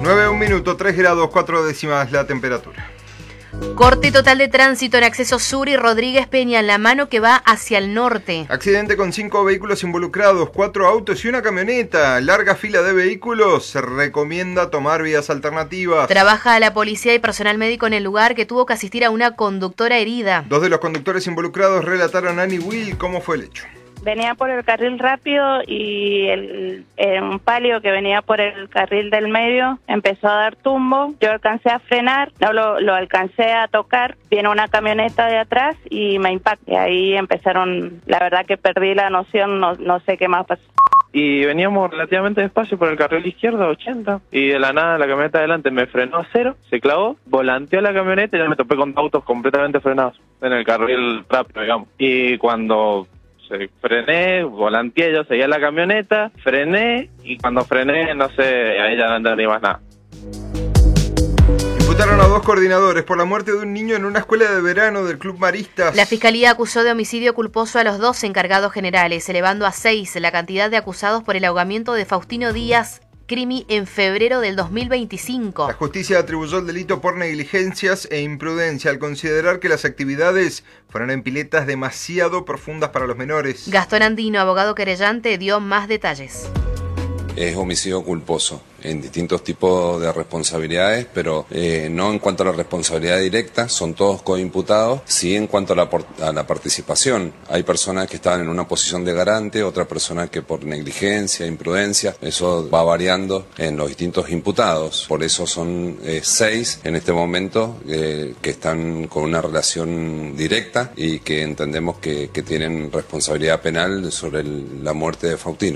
9:01, 3 grados 4 décimas la temperatura. Corte total de tránsito en acceso sur y Rodríguez Peña en la mano que va hacia el norte. Accidente con 5 vehículos involucrados, 4 autos y una camioneta. Larga fila de vehículos. Se recomienda tomar vías alternativas. Trabaja la policía y personal médico en el lugar que tuvo que asistir a una conductora herida. 2 de los conductores involucrados relataron a Aniwil cómo fue el hecho. Venía por el carril rápido y un palio que venía por el carril del medio empezó a dar tumbo. Yo alcancé a frenar, no lo alcancé a tocar. Viene una camioneta de atrás y me impacté. Ahí empezaron, la verdad que perdí la noción, no sé qué más pasó. Y veníamos relativamente despacio por el carril izquierdo, 80, y de la nada la camioneta de adelante me frenó a cero, se clavó, volanteó la camioneta y ya me topé con autos completamente frenados en el carril rápido, digamos. Y cuando frené, volanteé, yo seguía la camioneta, frené, y cuando frené, no sé, ahí ya no entendí más nada. Imputaron a 2 coordinadores por la muerte de un niño en una escuela de verano del Club Maristas. La Fiscalía acusó de homicidio culposo a los 2 encargados generales, elevando a 6 la cantidad de acusados por el ahogamiento de Faustino Díaz Crimi en febrero del 2025. La justicia atribuyó el delito por negligencias e imprudencia al considerar que las actividades fueron en piletas demasiado profundas para los menores. Gastón Andino, abogado querellante, dio más detalles. Es homicidio culposo en distintos tipos de responsabilidades, pero no en cuanto a la responsabilidad directa, son todos coimputados, sí en cuanto a la participación. Hay personas que estaban en una posición de garante, otra persona que por negligencia, imprudencia, eso va variando en los distintos imputados. Por eso son 6 en este momento que están con una relación directa y que entendemos que tienen responsabilidad penal sobre la muerte de Faustino.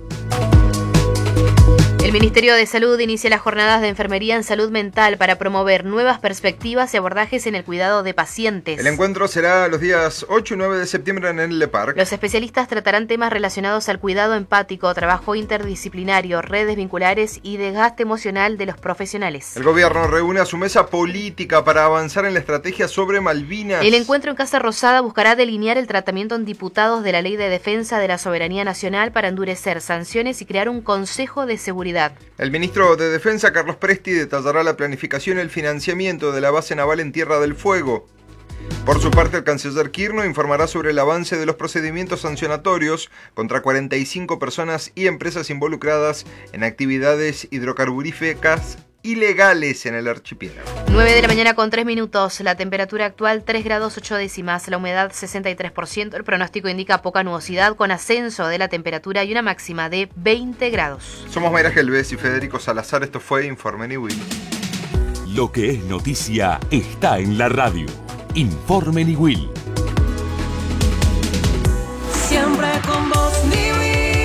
El Ministerio de Salud inicia las jornadas de enfermería en salud mental para promover nuevas perspectivas y abordajes en el cuidado de pacientes. El encuentro será los días 8 y 9 de septiembre en el Le Parc. Los especialistas tratarán temas relacionados al cuidado empático, trabajo interdisciplinario, redes vinculares y desgaste emocional de los profesionales. El gobierno reúne a su mesa política para avanzar en la estrategia sobre Malvinas. El encuentro en Casa Rosada buscará delinear el tratamiento en diputados de la Ley de Defensa de la Soberanía Nacional para endurecer sanciones y crear un Consejo de Seguridad. El ministro de Defensa, Carlos Presti, detallará la planificación y el financiamiento de la base naval en Tierra del Fuego. Por su parte, el canciller Kirchner informará sobre el avance de los procedimientos sancionatorios contra 45 personas y empresas involucradas en actividades hidrocarburíferas ilegales en el archipiélago. 9 de la mañana con 3 minutos, la temperatura actual 3 grados 8 décimas, la humedad 63%, el pronóstico indica poca nubosidad con ascenso de la temperatura y una máxima de 20 grados. Somos Mayra Gelbez y Federico Salazar, esto fue Informe Niwil. Lo que es noticia está en la radio. Informe Niwil. Siempre con vos, Niwil.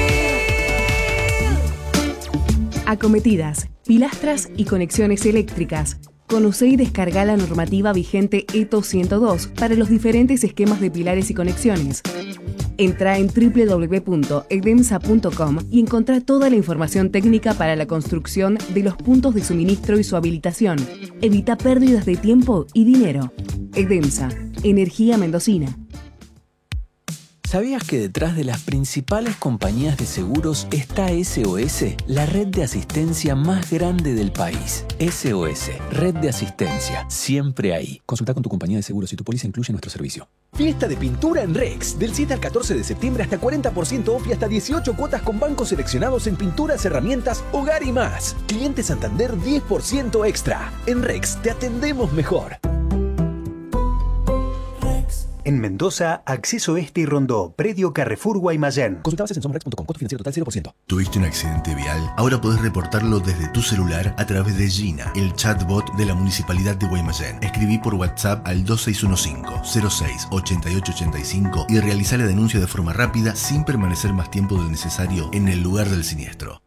Acometidas, pilastras y conexiones eléctricas. Conoce y descarga la normativa vigente ETO 102 para los diferentes esquemas de pilares y conexiones. Entra en www.edemsa.com y encontrá toda la información técnica para la construcción de los puntos de suministro y su habilitación. Evita pérdidas de tiempo y dinero. Edemsa, energía mendocina. ¿Sabías que detrás de las principales compañías de seguros está SOS, la red de asistencia más grande del país? SOS, red de asistencia, siempre ahí. Consulta con tu compañía de seguros si tu póliza incluye nuestro servicio. Fiesta de pintura en Rex. Del 7 al 14 de septiembre hasta 40% off y hasta 18 cuotas con bancos seleccionados en pinturas, herramientas, hogar y más. Cliente Santander 10% extra. En Rex te atendemos mejor. En Mendoza, Acceso Este y Rondó, Predio Carrefour Guaymallén. Consulta bases en somrex.com, costo financiero total 0%. ¿Tuviste un accidente vial? Ahora podés reportarlo desde tu celular a través de Gina, el chatbot de la Municipalidad de Guaymallén. Escribí por WhatsApp al 2615-06-8885 y realizá la denuncia de forma rápida sin permanecer más tiempo del necesario en el lugar del siniestro.